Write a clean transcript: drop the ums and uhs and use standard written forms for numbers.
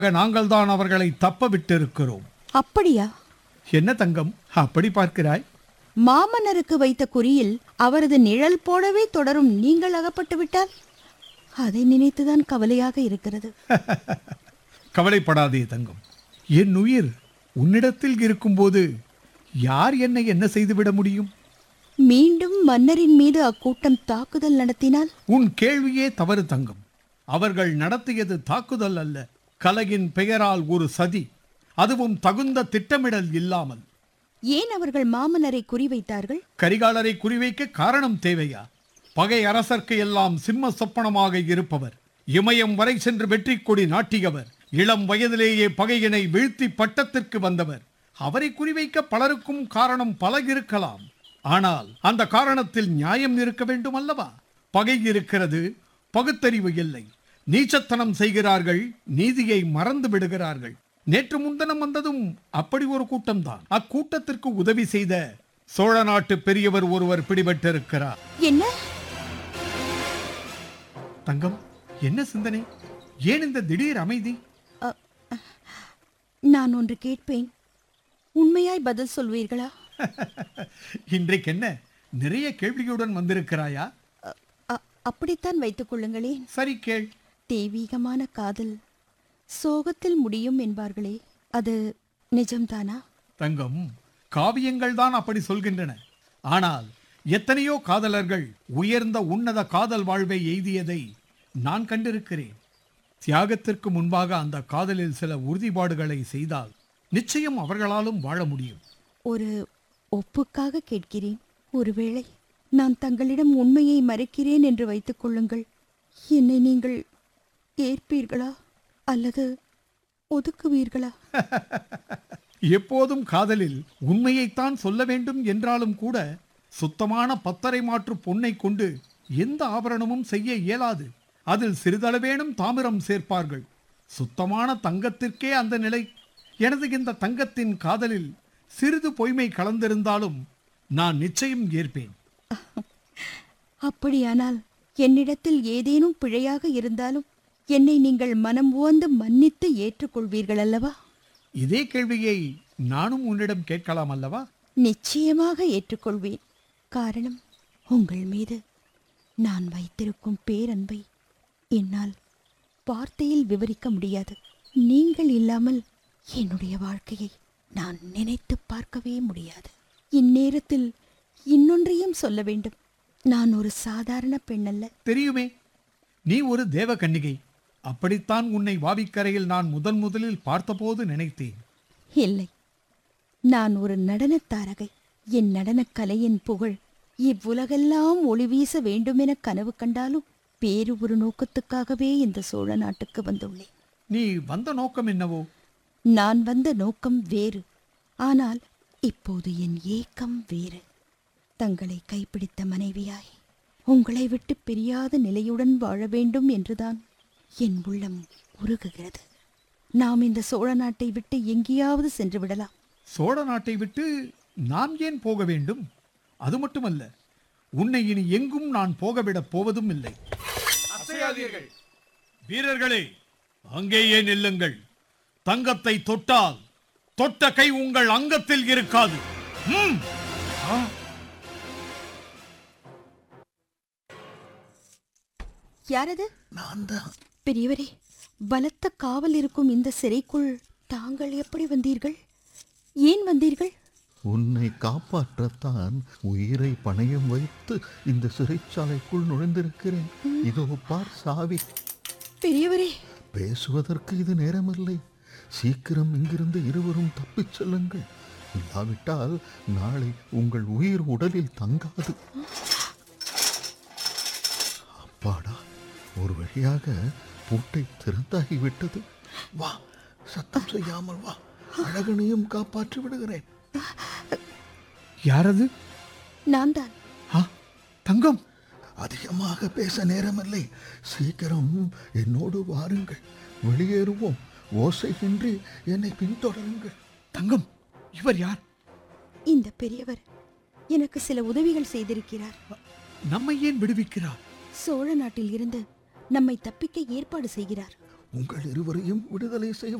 நாங்கள் தான் அவர்களை தப்ப விட்டிருக்கிறோம். அப்படியா? என்ன தங்கம் அப்படி பார்க்கிறாய்? மாமன்னருக்கு வைத்த குறியில் அவரது நிழல் போலவே தொடரும் நீங்கள் அகப்பட்டு விட்டால் அதை நினைத்துதான் கவலையாக இருக்கிறது. கவலைப்படாதே தங்கம். என் உயிர் உன்னிடத்தில் இருக்கும்போது யார் என்னை என்ன செய்துவிட முடியும்? மீண்டும் மன்னரின் மீது அக்கூட்டம் தாக்குதல் நடத்தினால்? உன் கேள்வியே தவறு தங்கம். அவர்கள் நடத்தியது தாக்குதல் அல்ல, கலையின் பெயரால் ஒரு சதி, அதுவும் தகுந்த திட்டமிடல் இல்லாமல். ஏன் அவர்கள் மாமன்னரை குறிவைத்தார்கள்? கரிகாலரை குறிவைக்க காரணம் தேவையா? பகை அரசர்க்கு எல்லாம் சிம்ம சொப்பனமாக இருப்பவர், இமயம் வரை சென்று வெற்றி கொடி நாட்டியவர், இளம் வயதிலேயே பகையினை வீழ்த்தி பட்டத்திற்கு வந்தவர். அவரை குறிவைக்க பலருக்கும் காரணம் பல இருக்கலாம். ஆனால் அந்த காரணத்தில் நியாயம் இருக்க வேண்டும் அல்லவா? பகை இருக்கிறது, பகுத்தறிவு இல்லை. நீச்சத்தனம் செய்கிறார்கள், நீதியை மறந்து விடுகிறார்கள். நேற்று முன்தினம் வந்ததும் அப்படி ஒரு கூட்டம்தான். அக்கூட்டத்திற்கு உதவி செய்த சோழ நாட்டு பெரியவர் ஒருவர் பிடிபட்டிருக்கிறார். என்ன? தங்கம், என்ன சிந்தனை? ஏன் இந்த திடீர் அமைதி? நான் ஒன்று கேட்பேன், உண்மையாய் பதில் சொல்வீர்களா? இன்றைக்கு என்ன நிறைய கேள்வியுடன் வந்திருக்கிறாயா? அப்படித்தான் வைத்துக் கொள்ளுங்களேன். சரி, கேள். தெய்வீகமான காதல் சோகத்தில் முடியும் என்பார்களே, அது நிஜம்தானா? தங்கம், காவியங்கள் தான் அப்படி சொல்கின்றன. ஆனால் எத்தனையோ காதலர்கள் உயர்ந்த உன்னத காதல் வாழ்வை எய்தியதை நான் கண்டிருக்கிறேன். தியாகத்திற்கு முன்பாக அந்த காதலில் சில உறுதிப்பாடுகளை செய்தால் நிச்சயம் அவர்களாலும் வாழ முடியும். ஒரு ஒப்புக்காக கேட்கிறேன். ஒருவேளை நான் தங்களிடம் உண்மையை மறைக்கிறேன் என்று வைத்துக் கொள்ளுங்கள். என்னை நீங்கள் ஏற்பீர்களா அல்லது ஒதுக்குவீர்களா? எப்போதும் காதலில் உண்மையைத்தான் சொல்ல வேண்டும் என்றாலும் கூட சுத்தமான பத்தரை மாற்று பொன்னை கொண்டு எந்த ஆபரணமும் செய்ய இயலாது. அதில் சிறிதளவேனும் தாமிரம் சேர்ப்பார்கள். சுத்தமான தங்கத்திற்கே அந்த நிலை. எனது இந்த தங்கத்தின் காதலில் சிறிது பொய்மை கலந்திருந்தாலும் நான் நிச்சயம் ஏற்பேன். அப்படியானால் என்னிடத்தில் ஏதேனும் பிழையாக இருந்தாலும் என்னை நீங்கள் மனம் உவந்து மன்னித்து ஏற்றுக்கொள்வீர்கள் அல்லவா? இதே கேள்வியை நானும் உன்னிடம் கேட்கலாம் அல்லவா? நிச்சயமாக ஏற்றுக்கொள்வேன். காரணம், உங்கள் மீது நான் வைத்திருக்கும் பேரன்பை என்னால் வார்த்தையில் விவரிக்க முடியாது. நீங்கள் இல்லாமல் என்னுடைய வாழ்க்கையை நான் நினைத்து பார்க்கவே முடியாது. இந்நேரத்தில் இன்னொன்றையும் சொல்ல வேண்டும். நான் ஒரு சாதாரண பெண் அல்ல. தெரியுமே, நீ ஒரு தேவ கன்னிகை. அப்படித்தான் உன்னை வாவிக்கரையில் நான் முதலில் பார்த்தபோது நினைத்தேன். இல்லை, நான் ஒரு நடனத் தாரகை. என் நடனக் கலையின் புகழ் இவ்வுலகெல்லாம் ஒளி வீச வேண்டுமென கனவு கண்டாலும் வேறு ஒரு நோக்கத்துக்காகவே இந்த சோழ நாட்டுக்கு வந்துள்ளேன். நீ வந்த நோக்கம் என்னவோ? நான் வந்த நோக்கம் வேறு. ஆனால் இப்போது என் ஏக்கம் வேறு. தங்களை கைப்பிடித்த மனைவியாய் உங்களை விட்டு பிரியாத நிலையுடன் வாழ வேண்டும் என்றுதான் என் உள்ளம் உருகுகிறது. நாம் இந்த சோழ நாட்டை விட்டு எங்கேயாவது சென்று விடலாம். சோழ நாட்டை விட்டு நாம் ஏன் போக வேண்டும்? அது மட்டுமல்ல, உன்னை இனி எங்கும் நான் போகவிடப் போவதும் இல்லை. வீரர்களே, அங்கேயே நில்லுங்கள். தங்கத்தை தொட்டால் தொட்ட கை உங்கள் அங்கத்தில் இருக்காது. யாரது? நான் தான். பெரியவரே, பலத்த காவல் இருக்கும் இந்த சிறைக்குள் தாங்கள் எப்படி வந்தீர்கள்? ஏன் வந்தீர்கள்? உன்னை காப்பாற்றத்தான் உயிரை பணயம் வைத்து இந்த சிறைச்சாலைக்குள் நுழைந்திருக்கிறேன். இதோ பார் சாவி. பெரியவரே, பேசுவதற்கு இது நேரமில்லை. சீக்கிரம் இங்கிருந்து இருவரும் தப்பிச் செல்லுங்கள். இல்லாவிட்டால் நாளை உங்கள் உயிர் உடலில் தங்காது. அப்பாடா, ஒரு வழியாக பூட்டை திறந்தாகிவிட்டது. வா, சத்தம் செய்யாமல் வா. அழகனையும் காப்பாற்றி விடுகிறேன். யாரது? நான் தான். தங்கம், அதிகமாக பேச நேரமில்லை. சீக்கிரம் என்னோடு வாருங்கள். வெளியேறுவோம். ஓசையின்றி என்னை பின்தொடருங்கள். தங்கம், இவர் யார்? இந்த பெரியவர் எனக்கு சில உதவிகள் செய்திருக்கிறார். நம்மை ஏன் விடுவிக்கிறார்? சோழ நாட்டில் இருந்து நம்மை தப்பிக்க ஏற்பாடு செய்கிறார். உங்கள் இருவரையும் விடுதலை செய்ய